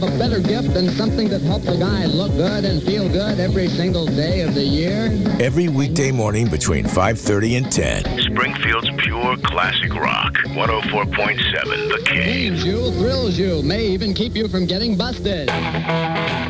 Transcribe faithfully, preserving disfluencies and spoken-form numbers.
A better gift than something that helps a guy look good and feel good every single day of the year? Every weekday morning between five thirty and ten. Springfield's pure classic rock. one oh four point seven, The King. Pains you, thrills you, may even keep you from getting busted.